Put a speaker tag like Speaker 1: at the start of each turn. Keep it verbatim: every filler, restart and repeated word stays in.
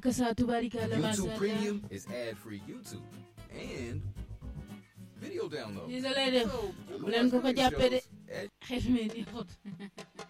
Speaker 1: Akasa tubarikala
Speaker 2: YouTube
Speaker 1: mashallah.
Speaker 2: Premium is ad-free YouTube and video download.
Speaker 1: Ni da lay def
Speaker 2: So, you
Speaker 1: bu
Speaker 2: can
Speaker 1: leen ko
Speaker 2: watch
Speaker 1: ko
Speaker 2: video
Speaker 1: jàppee de
Speaker 2: shows at
Speaker 1: xef me ni xot